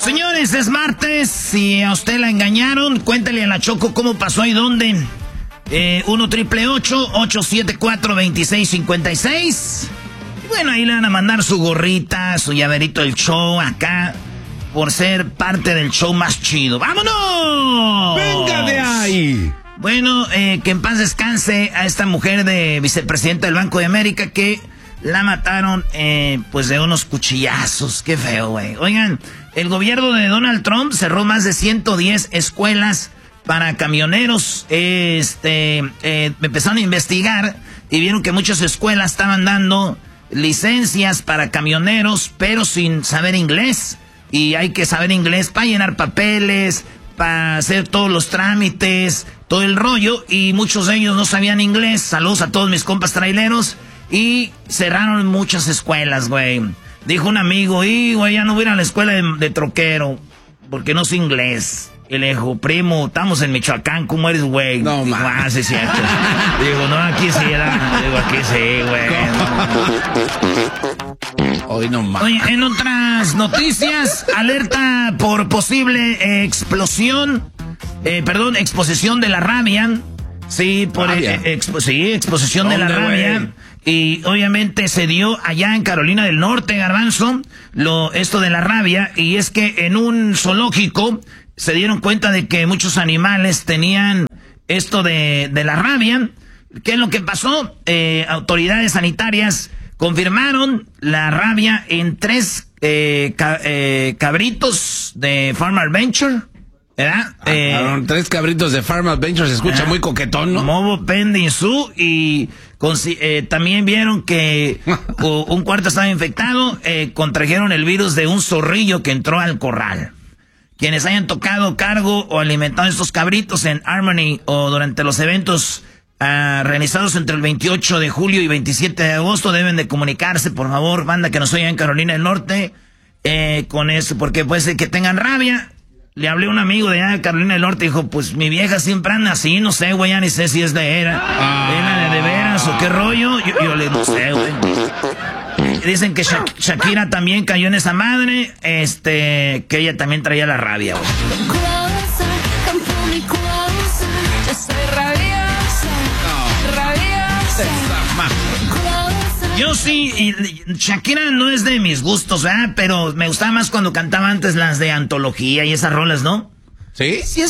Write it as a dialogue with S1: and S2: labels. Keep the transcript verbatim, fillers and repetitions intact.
S1: Señores, es martes. Si a usted la engañaron, cuéntale a la Choco cómo pasó y dónde. Eh, uno triple ocho, ocho siete cuatro, dos seis cinco seis. Y bueno, ahí le van a mandar su gorrita, su llaverito del show acá, por ser parte del show más chido. ¡Vámonos!
S2: ¡Venga de ahí!
S1: Bueno, eh, que en paz descanse a esta mujer de vicepresidenta del Banco de América que la mataron, eh, pues de unos cuchillazos. Qué feo, güey. Oigan, el gobierno de Donald Trump cerró más de ciento diez escuelas para camioneros. Este, eh, empezaron a investigar y vieron que muchas escuelas estaban dando licencias para camioneros, pero sin saber inglés. Y hay que saber inglés para llenar papeles, para hacer todos los trámites, todo el rollo. Y muchos de ellos no sabían inglés. Saludos a todos mis compas traileros. Y cerraron muchas escuelas, güey. Dijo un amigo, y güey, ya no voy a ir a la escuela de, de troquero, porque no sé inglés. Y le dijo, primo, estamos en Michoacán, ¿cómo eres, güey?
S2: No,
S1: Dijo, ah, sí, es cierto. Digo, no, aquí sí era. Digo, aquí sí, güey.
S2: Hoy no más.
S1: Oye, en otras noticias, alerta por posible eh, explosión, eh, perdón, exposición de la rabia. Sí, por
S2: rabia.
S1: Eh, expo sí, exposición de la rabia.
S2: Wey?
S1: Y obviamente se dio allá en Carolina del Norte, Garbanzo, lo, esto de la rabia. Y es que en un zoológico se dieron cuenta de que muchos animales tenían esto de, de la rabia. ¿Qué es lo que pasó? Eh, autoridades sanitarias confirmaron la rabia en tres eh, ca eh, cabritos de Farm Adventure. ¿Verdad?
S2: Ah,
S1: eh,
S2: tres cabritos de Farm Adventure, se escucha ah, muy coquetón, ¿no?
S1: Mobo, Pende y Su. Y eh, también vieron que uh, un cuarto estaba infectado. Eh, contrajeron el virus de un zorrillo que entró al corral. Quienes hayan tocado cargo o alimentado estos cabritos en Harmony o durante los eventos uh, realizados entre el veintiocho de julio y veintisiete de agosto deben de comunicarse, por favor, banda que nos oiga en Carolina del Norte, eh, con eso, porque puede ser que tengan rabia. Le hablé a un amigo de allá de Carolina del Norte y dijo, pues mi vieja siempre anda así, no sé, güey, ya ni sé si es de era. Ah. ¿Era de, de veras o qué rollo? Yo, yo le no sé, güey. Dicen que Sha Shakira también cayó en esa madre, este, que ella también traía la rabia, güey. Yo sí, y Shakira no es de mis gustos, ¿verdad? Pero me gustaba más cuando cantaba antes las de antología y esas rolas, ¿no?
S2: ¿Sí?
S1: Sí, es